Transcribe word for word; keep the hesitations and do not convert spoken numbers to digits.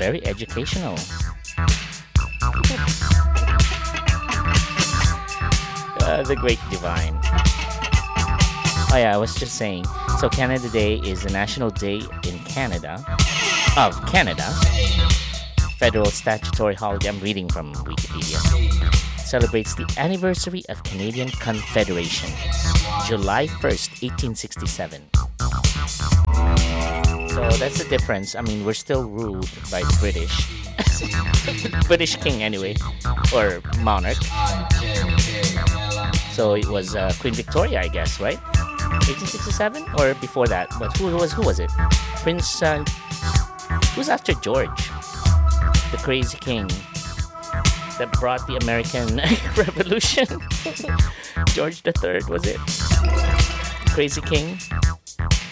very educational. Uh, the Great Divine. Oh yeah, I was just saying. So Canada Day is a national day in Canada, of Canada. Federal statutory holiday. I'm reading from Wikipedia. Celebrates the anniversary of Canadian Confederation, July first, eighteen sixty-seven. So that's the difference. I mean, we're still ruled by the British. British king, anyway, or monarch. So it was uh, Queen Victoria, I guess, right? eighteen sixty-seven, or before that? But who was who was it? Prince. Uh, who's after George, the crazy king that brought the American Revolution? George the Third, was it? Crazy king.